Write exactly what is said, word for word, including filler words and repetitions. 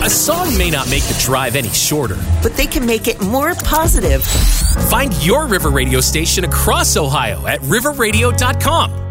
A song may not make the drive any shorter, but they can make it more positive. Find your River Radio station across Ohio at river radio dot com.